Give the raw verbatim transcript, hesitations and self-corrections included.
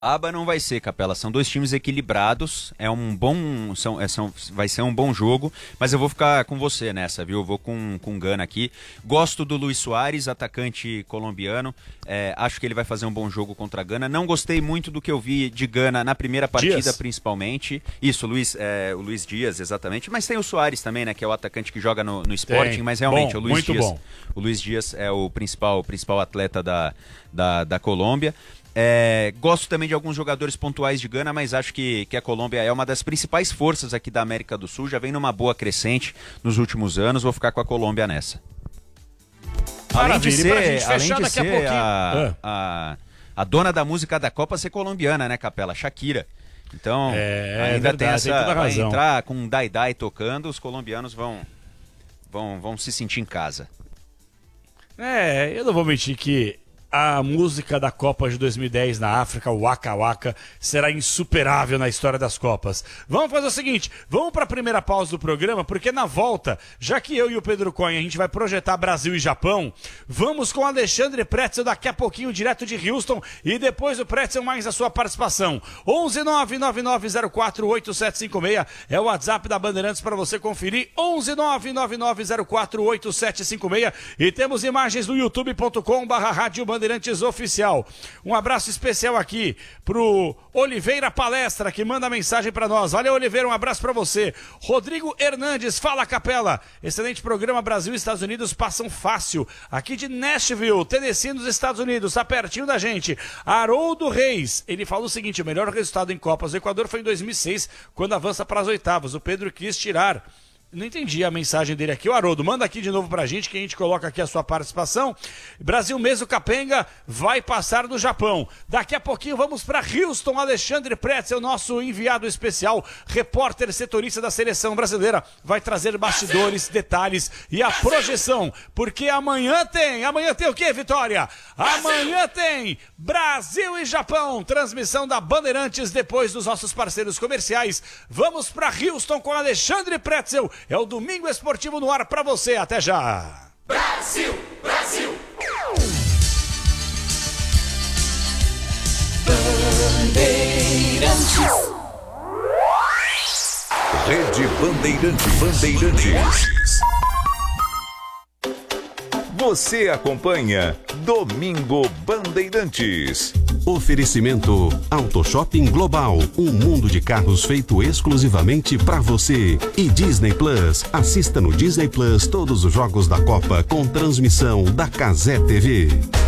Aba não vai ser, Capela. São dois times equilibrados. É um bom. São, é, são, vai ser um bom jogo. Mas eu vou ficar com você nessa, viu? Eu vou com com Gana aqui. Gosto do Luis Soares, atacante colombiano. É, acho que ele vai fazer um bom jogo contra a Gana. Não gostei muito do que eu vi de Gana na primeira partida, Dias. principalmente. Isso, Luiz, é, o Luiz Dias, exatamente. Mas tem o Soares também, né? Que é o atacante que joga no, no Sporting. Tem. Mas realmente, bom, o Luiz muito Dias. Bom. O Luiz Dias é o principal, o principal atleta da, da, da Colômbia. É, gosto também de alguns jogadores pontuais de Gana, mas acho que, que a Colômbia é uma das principais forças aqui da América do Sul, já vem numa boa crescente nos últimos anos, vou ficar com a Colômbia nessa. Além de ser, além de ser a, a, a dona da música da Copa ser colombiana, né, Capela? Shakira. Então, é, ainda é verdade, tem essa, tem vai entrar com um Dai-Dai tocando, os colombianos vão, vão, vão se sentir em casa. É, eu não vou mentir que a música da Copa de dois mil e dez na África, o Waka Waka, será insuperável na história das Copas. Vamos fazer o seguinte, vamos para a primeira pausa do programa, porque na volta, já que eu e o Pedro Cunha, a gente vai projetar Brasil e Japão, vamos com o Alexandre Pretzel daqui a pouquinho, direto de Houston, e depois o Pretzel mais a sua participação. onze nove nove nove zero quatro oito sete cinco seis é o WhatsApp da Bandeirantes para você conferir, onze nove nove nove zero quatro oito sete cinco seis, e temos imagens no youtube ponto com barra rádio Bandeirantes Oficial. Um abraço especial aqui pro Oliveira Palestra, que manda mensagem para nós. Valeu, Oliveira, um abraço para você. Rodrigo Hernandes, fala, Capela. Excelente programa, Brasil e Estados Unidos passam fácil. Aqui de Nashville, Tennessee, nos Estados Unidos, tá pertinho da gente. Haroldo Reis, ele fala o seguinte, o melhor resultado em Copas do Equador foi em dois mil e seis, quando avança para as oitavas. O Pedro quis tirar. Não entendi a mensagem dele aqui. O Haroldo, manda aqui de novo pra gente, que a gente coloca aqui a sua participação. Brasil mesmo, Capenga, vai passar do Japão. Daqui a pouquinho vamos para Houston. Alexandre Pretzel, nosso enviado especial, repórter setorista da seleção brasileira, vai trazer bastidores, detalhes e a projeção. Porque amanhã tem, amanhã tem o quê, Vitória? Amanhã tem Brasil e Japão, transmissão da Bandeirantes depois dos nossos parceiros comerciais. Vamos para Houston com Alexandre Pretzel. É o Domingo Esportivo no ar pra você. Até já. Brasil, Brasil. Bandeirantes. Rede Bandeirantes. Bandeirantes. Você acompanha Domingo Bandeirantes. Oferecimento Auto Shopping Global, um mundo de carros feito exclusivamente para você. E Disney Plus, assista no Disney Plus todos os jogos da Copa com transmissão da Cazé T V.